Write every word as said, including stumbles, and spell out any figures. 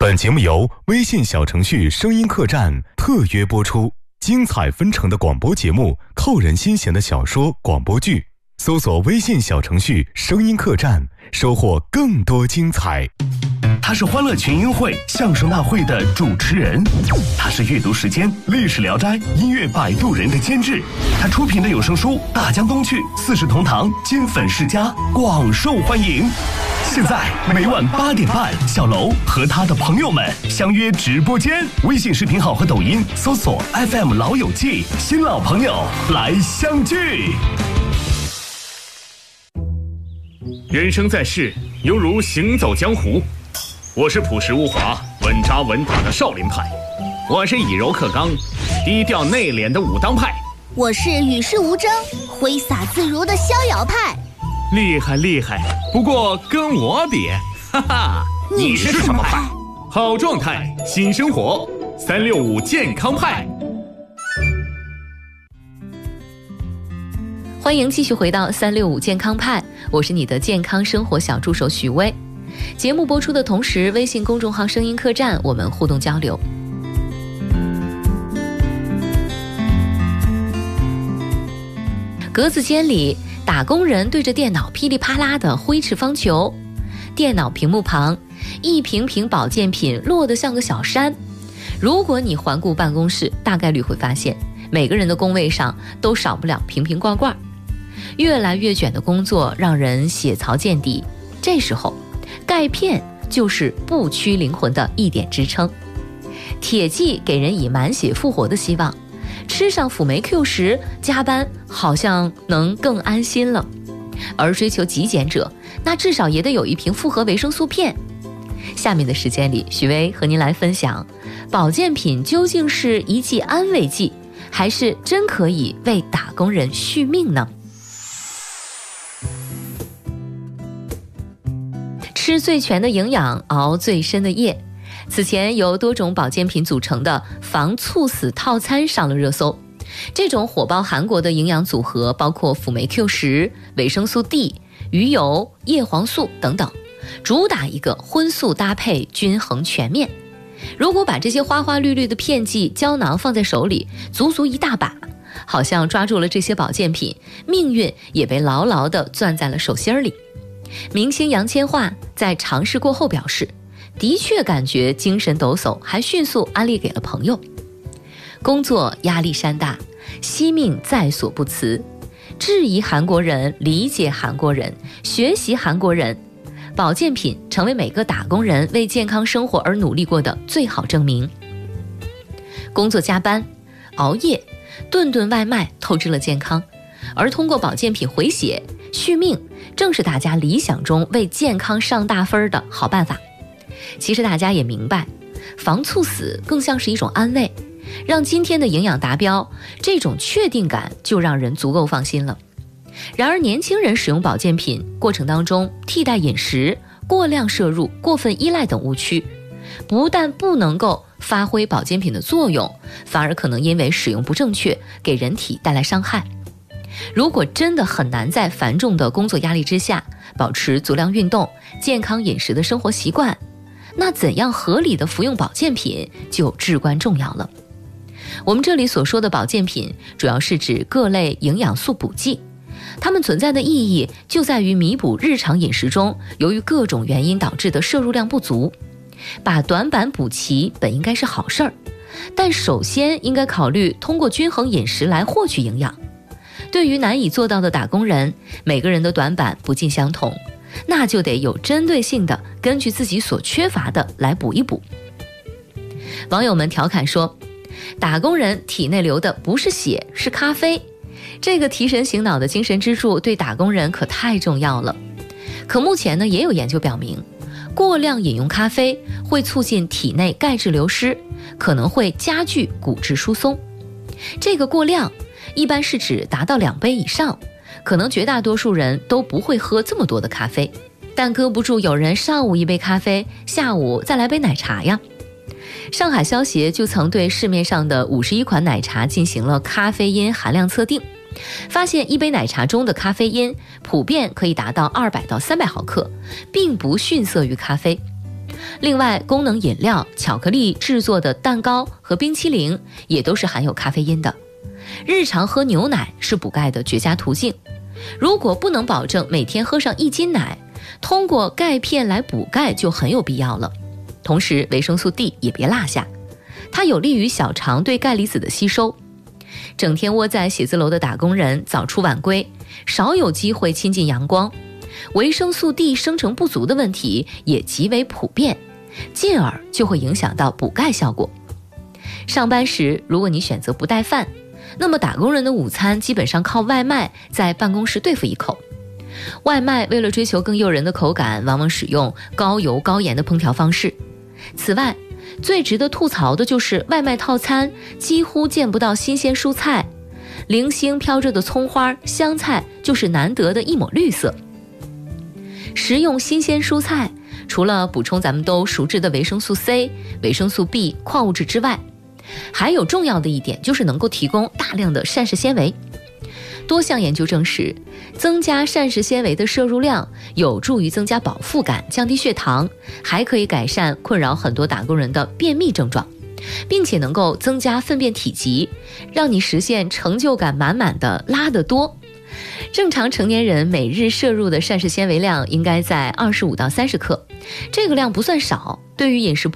本节目由微信小程序声音客栈特约播出，精彩纷呈的广播节目，扣人心弦的小说广播剧，搜索微信小程序声音客栈，收获更多精彩。 他是欢乐群英会相声大会的主持人，他是阅读时间历史聊斋音乐摆渡人的监制，他出品的有声书《大江东去》四世同堂金粉世家广受欢迎。现在每晚八点半，小楼和他的朋友们相约直播间，微信视频号和抖音搜索 F M 老友记，新老朋友来相聚。 人生在世，犹如行走江湖。我是朴实无华、稳扎稳打的少林派，我是以柔克刚、低调内敛的武当派， 我是与世无争、挥洒自如的逍遥派。 厉害厉害，不过跟我比，哈哈， 你是什么派？ 好状态，新生活，三六五健康派。 欢迎继续回到三六五健康派，我是你的健康生活小助手许巍。节目播出的同时，微信公众号声音客栈我们互动交流。格子间里，打工人对着电脑噼里啪啦地挥斥方遒，电脑屏幕旁一瓶瓶保健品落得像个小山。如果你环顾办公室，大概率会发现每个人的工位上都少不了瓶瓶罐罐。越来越卷的工作让人血槽见底，这时候钙片就是不屈灵魂的一点支撑。铁剂给人以满血复活的希望，吃上辅酶 Q 十，加班好像能更安心了。而追求极简者，那至少也得有一瓶复合维生素片。下面的时间里，许巍和您来分享，保健品究竟是一剂安慰剂，还是真可以为打工人续命呢？吃最全的营养，熬最深的夜。此前由多种保健品组成的防猝死套餐上了热搜。这种火爆韩国的营养组合包括辅酶 Q 十、维生素 D、鱼油、叶黄素等等，主打一个荤素搭配均衡全面。如果把这些花花绿绿的片剂胶囊放在手里，足足一大把，好像抓住了这些保健品，命运也被牢牢地攥在了手心里。明星杨千嬅在尝试过后表示，的确感觉精神抖擞，还迅速安利给了朋友。工作压力山大，惜命在所不辞。质疑韩国人，理解韩国人，学习韩国人，保健品成为每个打工人为健康生活而努力过的最好证明。工作加班、熬夜、顿顿外卖透支了健康，而通过保健品回血续命，正是大家理想中为健康上大分的好办法。其实大家也明白，防猝死更像是一种安慰，让今天的营养达标，这种确定感就让人足够放心了。然而年轻人使用保健品过程当中，替代饮食、过量摄入、过分依赖等误区，不但不能够发挥保健品的作用，反而可能因为使用不正确给人体带来伤害。如果真的很难在繁重的工作压力之下保持足量运动、健康饮食的生活习惯，那怎样合理的服用保健品就至关重要了。我们这里所说的保健品，主要是指各类营养素补剂，它们存在的意义就在于弥补日常饮食中由于各种原因导致的摄入量不足。把短板补齐本应该是好事儿，但首先应该考虑通过均衡饮食来获取营养。对于难以做到的打工人，每个人的短板不尽相同，那就得有针对性的根据自己所缺乏的来补一补。网友们调侃说，打工人体内流的不是血，是咖啡。这个提神醒脑的精神支柱对打工人可太重要了。可目前呢，也有研究表明，过量饮用咖啡会促进体内钙质流失，可能会加剧骨质疏松。这个过量一般是指达到两杯以上，可能绝大多数人都不会喝这么多的咖啡，但搁不住有人上午一杯咖啡，下午再来杯奶茶呀。上海消协就曾对市面上的五十一款奶茶进行了咖啡因含量测定，发现一杯奶茶中的咖啡因普遍可以达到二百到三百毫克，并不逊色于咖啡。 另外，功能饮料、巧克力制作的蛋糕和冰淇淋也都是含有咖啡因的。日常喝牛奶是补钙的绝佳途径。如果不能保证每天喝上一斤奶，通过钙片来补钙就很有必要了。同时，维生素 D 也别落下，它有利于小肠对钙离子的吸收。整天窝在写字楼的打工人早出晚归，少有机会亲近阳光，维生素 D 生成不足的问题也极为普遍，进而就会影响到补钙效果。上班时，如果你选择不带饭，那么打工人的午餐基本上靠外卖在办公室对付一口。外卖为了追求更诱人的口感，往往使用高油高盐的烹调方式。此外，最值得吐槽的就是外卖套餐几乎见不到新鲜蔬菜，零星飘着的葱花、香菜就是难得的一抹绿色。食用新鲜蔬菜，除了补充咱们都熟知的维生素 C、维生素 B、矿物质之外，还有重要的一点就是能够提供大量的膳食纤维。多项研究证实，增加膳食纤维的摄入量有助于增加饱腹感，降低血糖，还可以改善困扰很多打工人的便秘症状，并且能够增加粪便体积，让你实现成就感满满的拉得多。正常成年人每日摄入的膳食纤维量应该在二十五到三十克，这个量不算少，对于饮食不